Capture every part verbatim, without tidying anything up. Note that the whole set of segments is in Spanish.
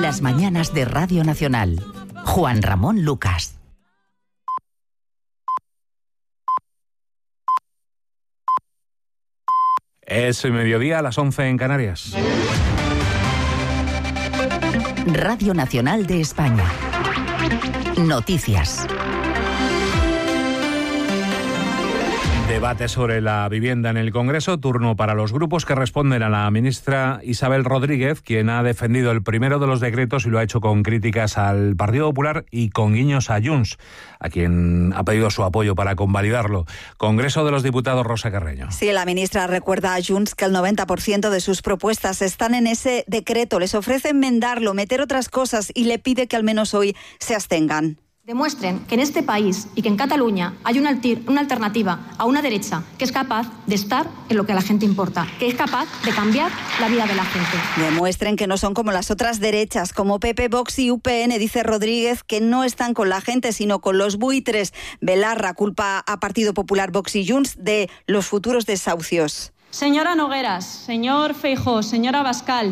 Las mañanas de Radio Nacional. Juan Ramón Lucas. Es mediodía a las once en Canarias. Radio Nacional de España. Noticias. Debate sobre la vivienda en el Congreso, turno para los grupos que responden a la ministra Isabel Rodríguez, quien ha defendido el primero de los decretos y lo ha hecho con críticas al Partido Popular y con guiños a Junts, a quien ha pedido su apoyo para convalidarlo. Congreso de los Diputados, Rosa Carreño. Sí, la ministra recuerda a Junts que el noventa por ciento de sus propuestas están en ese decreto. Les ofrece enmendarlo, meter otras cosas y le pide que al menos hoy se abstengan. Demuestren que en este país y que en Cataluña hay una, altir, una alternativa a una derecha que es capaz de estar en lo que a la gente importa, que es capaz de cambiar la vida de la gente. Demuestren que no son como las otras derechas, como P P, Vox y U P N, dice Rodríguez, que no están con la gente, sino con los buitres. Belarra culpa a Partido Popular, Vox y Junts de los futuros desahucios. Señora Nogueras, señor Feijóo, señora Abascal,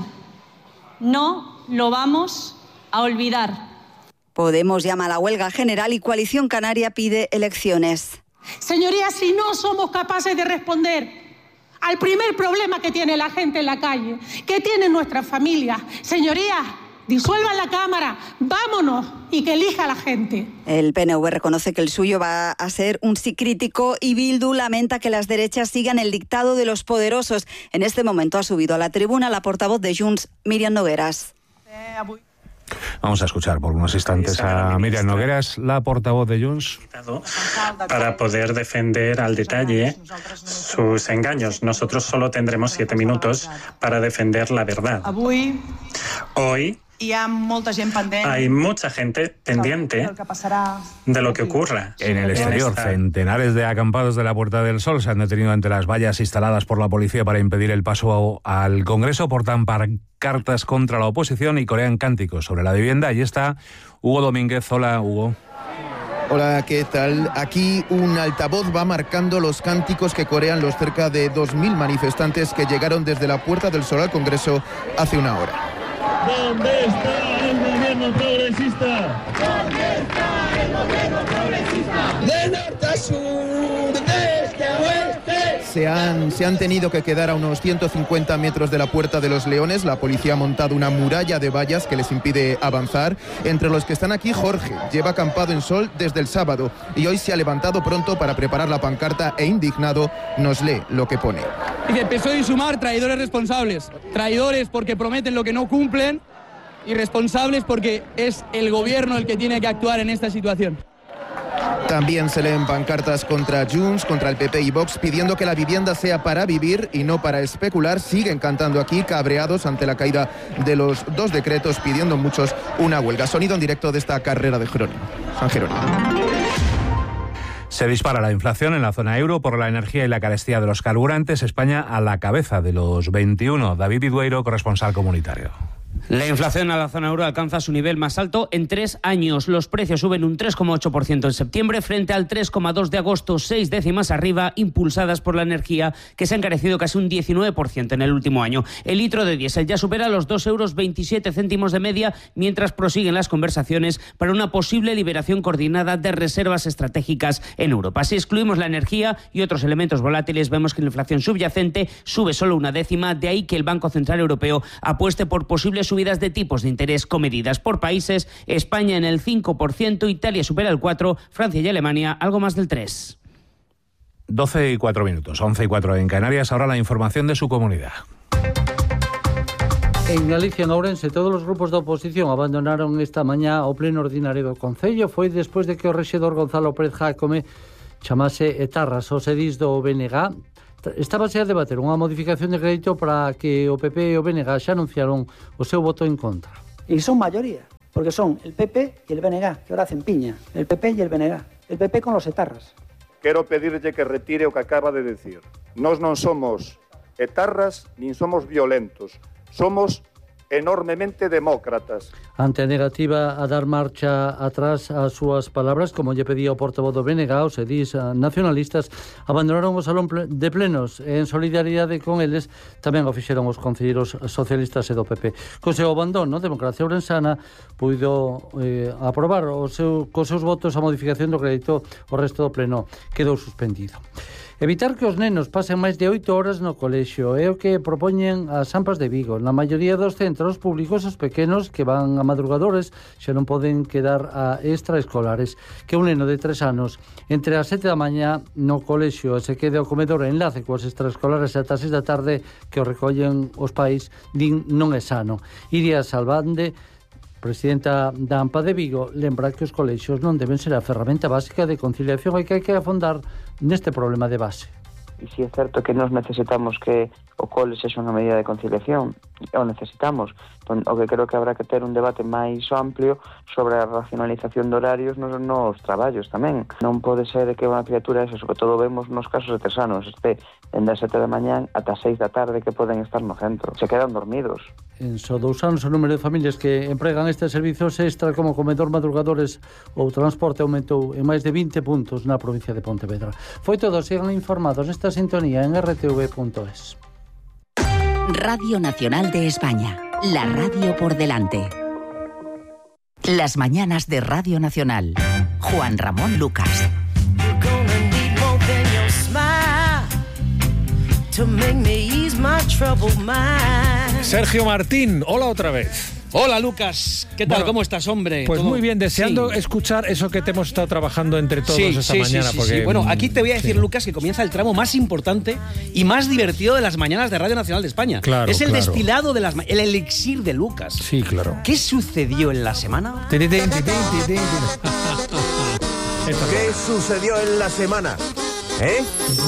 no lo vamos a olvidar. Podemos llama a la huelga general y Coalición Canaria pide elecciones. Señorías, si no somos capaces de responder al primer problema que tiene la gente en la calle, que tiene nuestra familia, señorías, disuelvan la Cámara, vámonos y que elija la gente. El P N V reconoce que el suyo va a ser un sí crítico y Bildu lamenta que las derechas sigan el dictado de los poderosos. En este momento ha subido a la tribuna la portavoz de Junts, Míriam Nogueras. Vamos a escuchar por unos instantes a Míriam Nogueras, la portavoz de Junts. Para poder defender al detalle sus engaños. Nosotros solo tendremos siete minutos para defender la verdad. Hoy hay mucha gente pendiente de lo que ocurra. En el exterior, centenares de acampados de la Puerta del Sol se han detenido ante las vallas instaladas por la policía para impedir el paso al Congreso, portan pancartas contra la oposición y corean cánticos sobre la vivienda. Allí está Hugo Domínguez. Hola, Hugo. Hola, ¿qué tal? Aquí un altavoz va marcando los cánticos que corean los cerca de dos mil manifestantes que llegaron desde la Puerta del Sol al Congreso hace una hora. ¿Dónde está el gobierno progresista? ¿Dónde está el gobierno progresista? De norte a sur, de este a oeste. Se han, se han tenido que quedar a unos ciento cincuenta metros de la Puerta de los Leones. La policía ha montado una muralla de vallas que les impide avanzar. Entre los que están aquí, Jorge lleva acampado en Sol desde el sábado y hoy se ha levantado pronto para preparar la pancarta e indignado nos lee lo que pone. Dice, P S O E y Sumar, traidores responsables. Traidores porque prometen lo que no cumplen y responsables porque es el gobierno el que tiene que actuar en esta situación. También se leen pancartas contra Junts, contra el P P y Vox, pidiendo que la vivienda sea para vivir y no para especular. Siguen cantando aquí, cabreados ante la caída de los dos decretos, pidiendo muchos una huelga. Sonido en directo de esta carrera de Jerónimo. San Jerónimo. Se dispara la inflación en la zona euro por la energía y la carestía de los carburantes. España a la cabeza de los veintiuno. David Vidueiro, corresponsal comunitario. La inflación a la zona euro alcanza su nivel más alto en tres años. Los precios suben un tres coma ocho por ciento en septiembre frente al tres coma dos de agosto, seis décimas arriba, impulsadas por la energía, que se ha encarecido casi un diecinueve por ciento en el último año. El litro de diésel ya supera los dos euros veintisiete céntimos de media, mientras prosiguen las conversaciones para una posible liberación coordinada de reservas estratégicas en Europa. Si excluimos la energía y otros elementos volátiles, vemos que la inflación subyacente sube solo una décima, de ahí que el Banco Central Europeo apueste por posibles subidas de tipos de interés comedidas por países. España en el cinco por ciento, Italia supera el cuatro por ciento, Francia y Alemania algo más del tres por ciento. doce y cuatro minutos, once y cuatro en Canarias. Ahora la información de su comunidad. En Galicia, en Ourense, todos os grupos da oposición abandonaron esta mañá o pleno ordinario do Concello. Foi despois de que o rexedor Gonzalo Pérez Jácome chamase etarras aos edís do B N G. Estábase a debater unha modificación de crédito para que o P P e o B N G xa anunciaron o seu voto en contra. Y son mayoría, porque son el P P y el B N G, que ahora hacen piña. El P P y el B N G. El P P con los etarras. Quero pedirlle que retire o que acaba de decir. Nós non somos etarras nin somos violentos. Somos enormemente demócratas. Ante a negativa a dar marcha atrás ás súas palabras, como lle pedía o portavoz do B N G, os edís nacionalistas abandonaron o salón de plenos e en solidaridade con eles tamén o fixeron os concelleiros socialistas e do P P. Co seu abandono, Democracia Ourensana puido eh, aprobar o seu, cos seus votos a modificación do crédito, o resto do pleno quedou suspendido. Evitar que os nenos pasen máis de oito horas no colexio é o que propoñen as AMPAs de Vigo. Na maioría dos centros públicos, os pequenos que van a madrugadores xa non poden quedar a extraescolares. Que un neno de tres anos entre as sete da mañá no colexio e se quede ao comedor e enlace coas extraescolares ata as seis da tarde que o recollen os pais, din non é sano. Iria Salvande, presidenta da AMPA de Vigo, lembra que os colexios non deben ser a ferramenta básica de conciliación e que hai que afondar neste problema de base. E si é certo que nós necesitamos que o cole sexa unha medida de conciliación, o necesitamos, o que creo que habrá que ter un debate máis amplio sobre a racionalización de horarios nos, nos traballos tamén. Non pode ser que unha criatura, eso, sobre todo vemos nos casos de tres anos, este en das sete da mañán ata seis da tarde que poden estar no centro. Se quedan dormidos. En só dous anos o número de familias que empregan estes servizos extra como comedor, madrugadores ou transporte aumentou en máis de vinte puntos na provincia de Pontevedra. Foi todo, sigan informados nesta sintonía en r t v punto es. Radio Nacional de España, la radio por delante. Las mañanas de Radio Nacional. Juan Ramón Lucas. Sergio Martín, hola otra vez. Hola Lucas, ¿qué tal? Bueno, ¿cómo estás, hombre? Pues ¿Todo? Muy bien, deseando sí. escuchar eso que te hemos estado trabajando entre todos sí, esta sí, mañana. Sí, sí, porque, sí. Bueno, aquí te voy a decir, sí. Lucas, que comienza el tramo más importante y más divertido de las mañanas de Radio Nacional de España. Claro, es el claro. destilado de las el elixir de Lucas. Sí, claro. ¿Qué sucedió en la semana? ¿Qué sucedió en la semana? ¿Eh?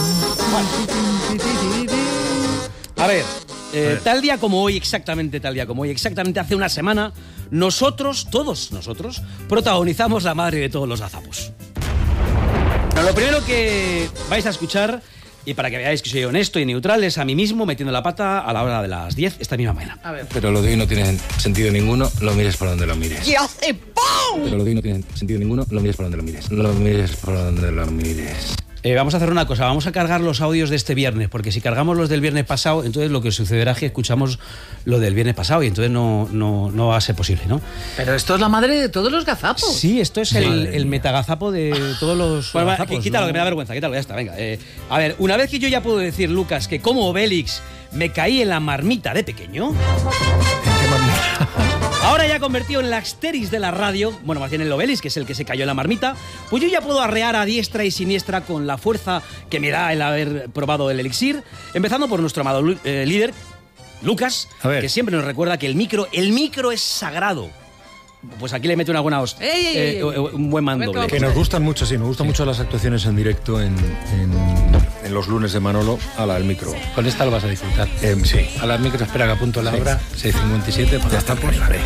A ver, eh, tal día como hoy, exactamente tal día como hoy, exactamente hace una semana, nosotros, todos nosotros, protagonizamos La madre de todos los gazapos. Pero lo primero que vais a escuchar, y para que veáis que soy honesto y neutral, es a mí mismo metiendo la pata a la hora de las diez esta misma mañana. A ver. Pero lo de hoy no tiene sentido ninguno, lo mires por donde lo mires. ¡Y hace ¡pum! Pero lo de hoy no tiene sentido ninguno, lo mires por donde lo mires. Lo mires por donde lo mires. Eh, vamos a hacer una cosa, vamos a cargar los audios de este viernes, porque si cargamos los del viernes pasado, entonces lo que sucederá es que escuchamos lo del viernes pasado y entonces no, no, no va a ser posible, ¿no? Pero esto es la madre de todos los gazapos. Sí, esto es el, el metagazapo de todos los bueno, gazapos. Quítalo, ¿no? Que me da vergüenza, quítalo, ya está, venga. Eh, a ver, una vez que yo ya puedo decir, Lucas, que como Obélix me caí en la marmita de pequeño... Ahora ya convertido en el Asterix de la radio, bueno, más bien el Obélix, que es el que se cayó en la marmita, pues yo ya puedo arrear a diestra y siniestra con la fuerza que me da el haber probado el elixir, empezando por nuestro amado eh, líder, Lucas, que siempre nos recuerda que el micro, el micro es sagrado. Pues aquí le mete una buena hostia, ey, ey, ey, eh, un buen mando. Que nos gustan mucho, sí, nos gustan sí. mucho las actuaciones en directo en, en, en los lunes de Manolo a la del micro. Con esta lo vas a disfrutar. Eh, sí. A la del micro, espera que apunto la sí. hora, seis cincuenta y siete. Ya está por la vez.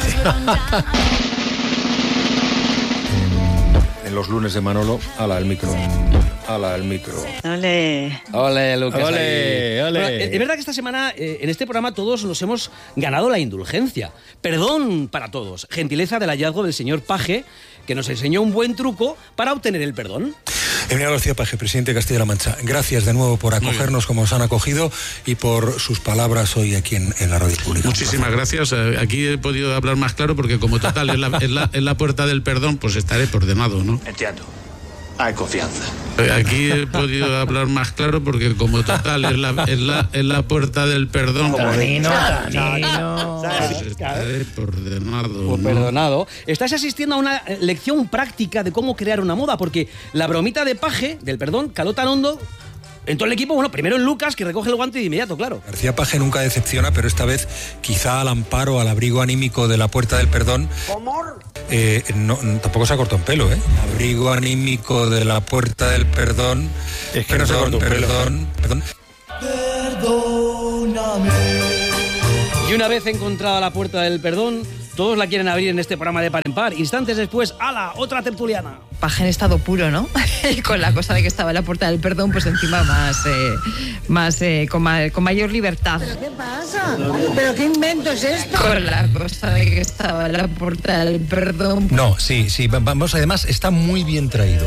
en, en los lunes de Manolo a la del micro. A la del micro. Ole. Ole, Lucas. Ole, ole. Bueno, es verdad que esta semana eh, en este programa todos nos hemos ganado la indulgencia. Perdón para todos. Gentileza del hallazgo del señor Paje, que nos enseñó un buen truco para obtener el perdón. Emiliano García Paje, presidente de Castilla-La Mancha. Gracias de nuevo por acogernos como os han acogido y por sus palabras hoy aquí en, en la radio pública. Muchísimas gracias. Aquí he podido hablar más claro porque como total es la, es la, es la puerta del perdón, pues estaré por demado, ¿no? Entiendo. Hay confianza. Aquí he podido hablar más claro porque como total es la, es la, es la puerta del perdón. Tanino, Tanino. Estaré por demado, Por ¿no? perdonado. Estás asistiendo a una lección práctica de cómo crear una moda, porque la bromita de Paje, del perdón, caló tan hondo en todo el equipo, bueno, primero en Lucas, que recoge el guante de inmediato, claro. García Paje nunca decepciona, pero esta vez quizá al amparo, al abrigo anímico de la puerta del perdón. Eh, no, tampoco se ha cortado un pelo, ¿eh? Abrigo anímico de la puerta del perdón. Es que perdón, no se cortó un perdón, pelo. perdón. Perdóname. Y una vez encontrada la puerta del perdón, todos la quieren abrir en este programa de Par en Par. Instantes después, ¡ala! Otra tertuliana. Paje en estado puro, ¿no? Con la cosa de que estaba en la puerta del perdón, pues encima más, eh, más eh, con, ma con mayor libertad. ¿Pero qué pasa? ¿Pero qué invento es esto? Con la cosa de que estaba en la puerta del perdón. No, sí, sí, vamos, además está muy bien traído.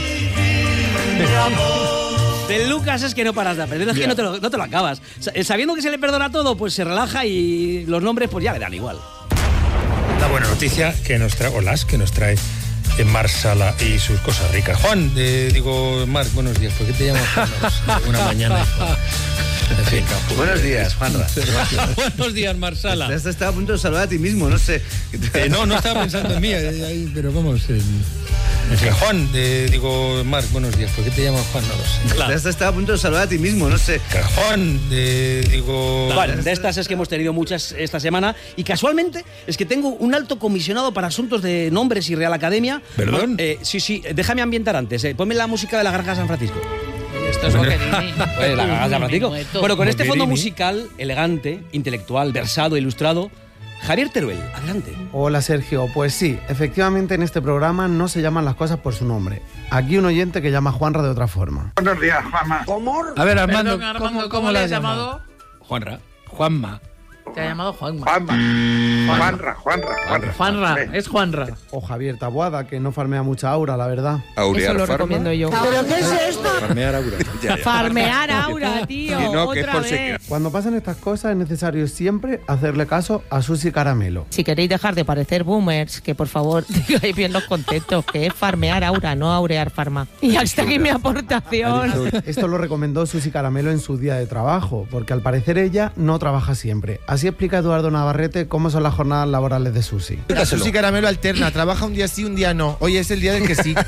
De Lucas es que no paras de aprender, es que no te, lo, no te lo acabas. Sabiendo que se le perdona todo, pues se relaja y los nombres pues ya le dan igual. La buena noticia que nos trae, o las que nos trae Mar Sala y sus cosas ricas. Juan, eh, digo, Mar, buenos días. ¿Por qué te llamas Juan? Una mañana. En fin, buenos días, Juanra. Buenos días, Mar Sala. Estás estaba a punto de saludar a ti mismo, no sé. Eh, no, no estaba pensando en mí, eh, pero vamos. Eh, en fin, Juan, eh, digo, Mar, buenos días. ¿Por qué te llamas Juan? No lo sé. Claro. Estaba a punto de saludar a ti mismo, no sé. Juan, eh, digo. Bueno, de estas es que hemos tenido muchas esta semana y casualmente es que tengo un alto comisionado para asuntos de nombres y Real Academia. ¿Perdón? Eh, sí, sí, déjame ambientar antes. Eh. Ponme la música de la Granja de San Francisco. Esto es Boquerini. Pues la Granja de San Francisco. Bueno, con este fondo musical elegante, intelectual, versado, ilustrado, Javier Teruel, adelante. Hola Sergio, pues sí, efectivamente en este programa no se llaman las cosas por su nombre. Aquí un oyente que llama Juanra de otra forma. Buenos días, Juanma. ¿Cómo? A ver, Armando, Perdón, Armando ¿cómo, ¿cómo, cómo le le has has llamado? Juanra. Juanma. Te ha llamado Juanma. Juanma. Juanra, Juanra, Juanra. Juanra, es Juanra. O Javier Taboada, que no farmea mucha aura, la verdad. Aurear Eso lo farma. Recomiendo yo. ¿Pero qué es esto? Farmear aura. Ya, ya. Farmear aura, tío. Y no, otra que es por vez. Cuando pasan estas cosas es necesario siempre hacerle caso a Susi Caramelo. Si queréis dejar de parecer boomers, que por favor digáis bien los conceptos, que es farmear aura, no aurear farma. Y hasta aquí mi aportación. Esto lo recomendó Susi Caramelo en su día de trabajo, porque al parecer ella no trabaja siempre. Así explica Eduardo Navarrete cómo son las jornadas laborales de Susi. La Susi Caramelo alterna, trabaja un día sí, un día no. Hoy es el día del que sí.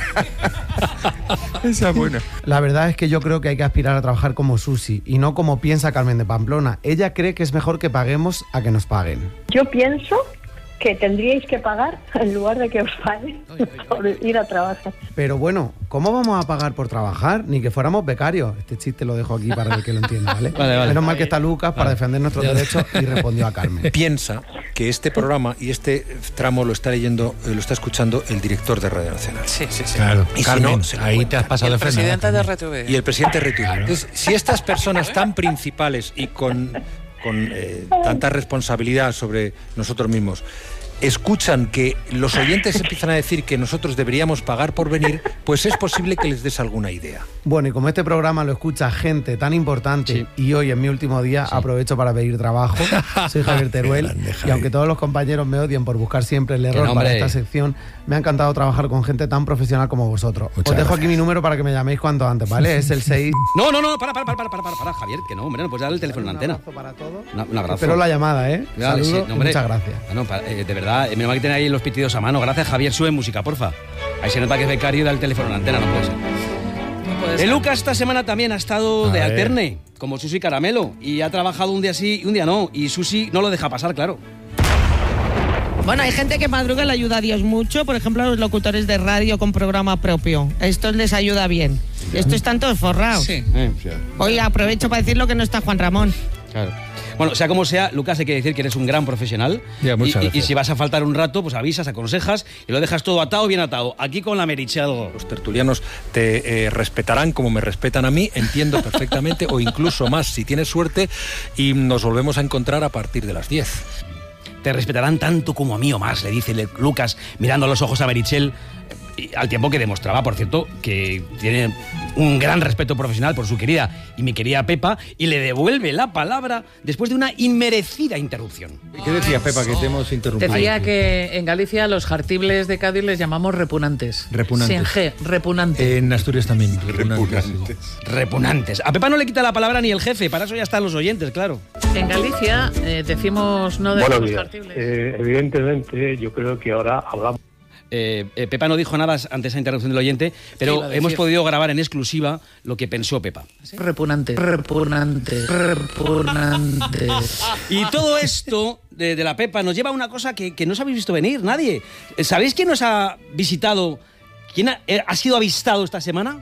Esa es buena. La verdad es que yo creo que hay que aspirar a trabajar como Susi y no como piensa Carmen de Pamplona. Ella cree que es mejor que paguemos a que nos paguen. Yo pienso que tendríais que pagar en lugar de que os paguen por ir a trabajar. Pero bueno, ¿cómo vamos a pagar por trabajar? Ni que fuéramos becarios. Este chiste lo dejo aquí para el que lo entienda, ¿vale? Vale, vale. Menos mal que está Lucas para defender nuestros derechos y respondió a Carmen. Piensa que este programa y este tramo lo está leyendo, lo está escuchando el director de Radio Nacional. Sí, sí, sí. Claro, y Carmen, si no, ahí te has pasado de frente. El presidente de R T V. Y el presidente de R T V. Claro. Entonces, si estas personas tan principales y con, con eh, tanta responsabilidad sobre nosotros mismos escuchan que los oyentes empiezan a decir que nosotros deberíamos pagar por venir, pues es posible que les des alguna idea. Bueno, y como este programa lo escucha gente tan importante, sí. Y hoy en mi último día sí. Aprovecho para pedir trabajo. Soy Javier Teruel. Grande, Javier. Y aunque todos los compañeros me odien por buscar siempre el error para esta sección, me ha encantado trabajar con gente tan profesional como vosotros. Muchas Os dejo gracias. Aquí mi número para que me llaméis cuanto antes, ¿vale? Es el seis... No, no, no, para, para, para, para, para, para, Javier, que no, hombre, no puedes darle el teléfono en la antena. Un abrazo para todos. Una, un abrazo. Espero la llamada, ¿eh? Vale, Saludos, sí, no, muchas gracias. Bueno, para, eh, de verdad, menos mal que tenéis ahí los pitidos a mano. Gracias, Javier. Sube música, porfa. Ahí se nota que es becario y da el teléfono en la antena, no puede ser. No puede ser. El Lucas esta semana también ha estado a de ver. alterne, como Susi Caramelo, y ha trabajado un día sí y un día no, y Susi no lo deja pasar, claro. Bueno, hay gente que madruga y le ayuda a Dios mucho, por ejemplo, a los locutores de radio con programa propio. Estos les ayuda bien. Estos están todos forrados. Sí. Eh. Hoy aprovecho para decirlo que no está Juan Ramón. Claro. Bueno, sea como sea, Lucas, hay que decir que eres un gran profesional. Ya, muchas y, gracias. Y si vas a faltar un rato, pues avisas, aconsejas y lo dejas todo atado, bien atado. Aquí con la Merichel. Los tertulianos te eh, respetarán como me respetan a mí, entiendo perfectamente, o incluso más si tienes suerte, y nos volvemos a encontrar a partir de las diez. Te respetarán tanto como a mí o más, le dice Lucas, mirando a los ojos a Merichel, al tiempo que demostraba, por cierto, que tiene un gran respeto profesional por su querida y mi querida Pepa, y le devuelve la palabra después de una inmerecida interrupción. ¿Qué decía Pepa, que te hemos interrumpido? Decía que en Galicia los jartibles de Cádiz les llamamos repugnantes. Repugnantes. Sin G, repugnante. En Asturias también. Repugnantes. Repugnantes. A Pepa no le quita la palabra ni el jefe, para eso ya están los oyentes, claro. En Galicia eh, decimos no de los jartibles. Eh, evidentemente, yo creo que ahora hablamos. Eh, eh, Pepa no dijo nada ante esa interrupción del oyente, pero sí, hemos podido grabar en exclusiva lo que pensó Pepa. ¿Sí? Repugnante, repugnante, repugnante. Y todo esto de, de la Pepa nos lleva a una cosa que, que no os habéis visto venir, nadie. ¿Sabéis quién nos ha visitado? ¿Quién ha, eh, ha sido avistado esta semana?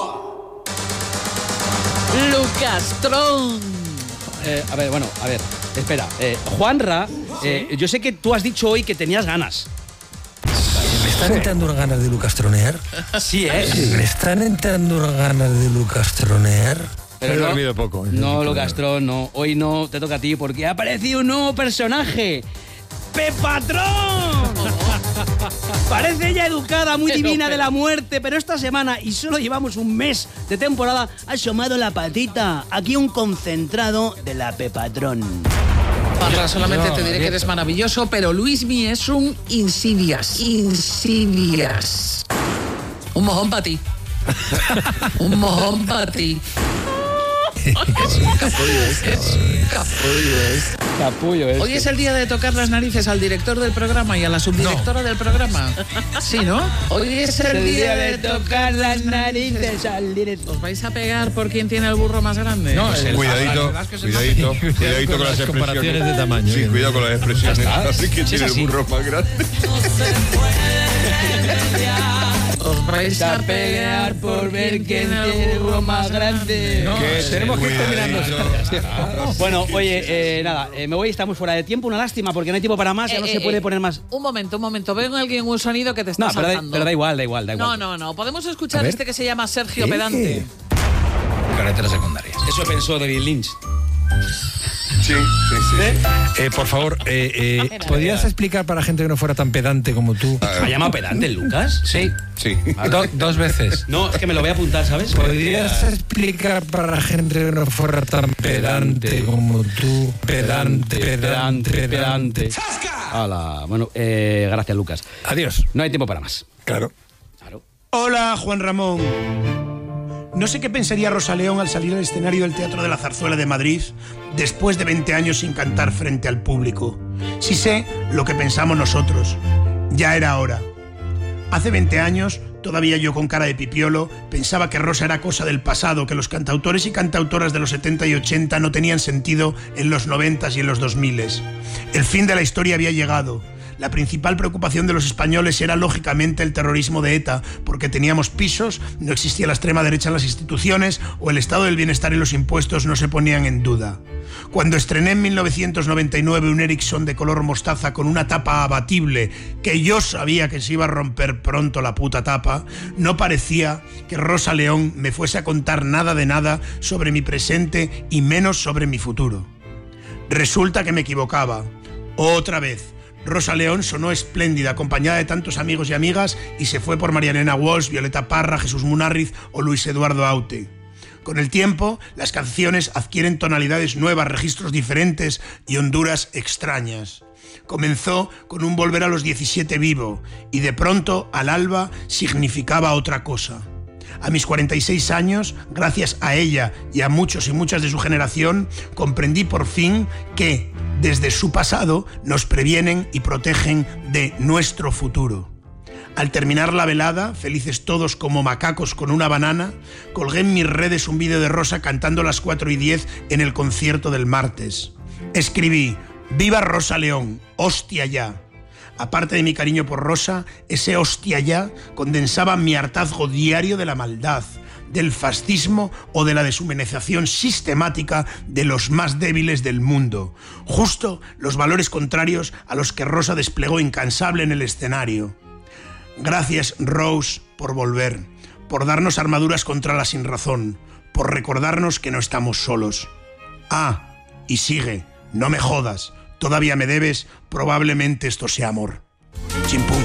Lucas Tron. Eh, a ver, bueno, a ver. espera, eh, Juanra, eh, yo sé que tú has dicho hoy que tenías ganas. ¿Me están entrando unas ganas de lucastronear? Sí, ¿eh? ¿Me están entrando unas ganas de lucastronear? Pero He no, dormido poco. No, Lucastro, no. Hoy no te toca a ti porque ha aparecido un nuevo personaje. ¡Pepatrón! Parece ella educada, muy divina de la muerte, pero esta semana, y solo llevamos un mes de temporada, ha asomado la patita. Aquí un concentrado de la Pepatrón. Juanra, solamente te diré que eres maravilloso, pero Luismi es un insidias. Insidias. Un mojón para ti. Un mojón para ti. Es un capullo esto. Es un capullo esto. Capullo esto. Hoy es el día de tocar las narices al director del programa y a la subdirectora no. del programa. Sí, ¿no? Hoy es el, el día de tocar las narices al director. ¿Os vais a pegar por quién tiene el burro más grande? No, el cuidadito, cuidadito, cuidadito con las expresiones de tamaño. Sí, cuidado con las expresiones. Así que tiene el burro más grande. Os vais a pegar por ver quién tiene el burro más grande. No, que tenemos que ir terminando. Bueno, oye, eh, nada, eh, me voy, estamos fuera de tiempo, una lástima, porque no hay tiempo para más, ya eh, no se eh, puede poner más. Un momento, un momento, veo en alguien un sonido que te está no, pero saltando. Da, pero da igual, da igual, da igual. No, no, no, podemos escuchar este que se llama Sergio ¿Eh? Pedante. Carreteras secundarias. Eso pensó David Lynch. Sí, sí, sí. ¿Eh? Eh, por favor, eh, eh, ¿podrías explicar para gente que no fuera tan pedante como tú? ¿Me ha llamado pedante el Lucas? Sí. Sí. Do, dos veces. No, es que me lo voy a apuntar, ¿sabes? ¿Podrías explicar para gente que no fuera tan pedante como tú? Pedante, pedante, pedante. Hola. Bueno, eh, gracias, Lucas. Adiós. No hay tiempo para más. Claro. Claro. Hola, Juan Ramón. No sé qué pensaría Rosa León al salir al escenario del Teatro de la Zarzuela de Madrid después de veinte años sin cantar frente al público. Sí sé lo que pensamos nosotros. Ya era hora. Hace veinte años, todavía yo con cara de pipiolo, pensaba que Rosa era cosa del pasado, que los cantautores y cantautoras de los setenta y ochenta no tenían sentido en los noventas y en los dos miles. El fin de la historia había llegado. La principal preocupación de los españoles era lógicamente el terrorismo de ETA, porque teníamos pisos, no existía la extrema derecha en las instituciones o el estado del bienestar y los impuestos no se ponían en duda. Cuando estrené en mil novecientos noventa y nueve un Ericsson de color mostaza con una tapa abatible, que yo sabía que se iba a romper pronto la puta tapa, no parecía que Rosa León me fuese a contar nada de nada sobre mi presente y menos sobre mi futuro. Resulta que me equivocaba. Otra vez. Rosa León sonó espléndida, acompañada de tantos amigos y amigas, y se fue por María Elena Walsh, Violeta Parra, Jesús Munárriz o Luis Eduardo Aute. Con el tiempo, las canciones adquieren tonalidades nuevas, registros diferentes y honduras extrañas. Comenzó con un volver a los diecisiete vivo, y de pronto, al alba, significaba otra cosa. A mis cuarenta y seis años, gracias a ella y a muchos y muchas de su generación, comprendí por fin que, desde su pasado, nos previenen y protegen de nuestro futuro. Al terminar la velada, felices todos como macacos con una banana, colgué en mis redes un vídeo de Rosa cantando las cuatro y diez en el concierto del martes. Escribí, ¡viva Rosa León! ¡Hostia ya! Aparte de mi cariño por Rosa, ese hostia ya condensaba mi hartazgo diario de la maldad, del fascismo o de la deshumanización sistemática de los más débiles del mundo. Justo los valores contrarios a los que Rosa desplegó incansable en el escenario. Gracias, Rose, por volver, por darnos armaduras contra la sinrazón, por recordarnos que no estamos solos. Ah, y sigue, no me jodas. Todavía me debes, probablemente esto sea amor.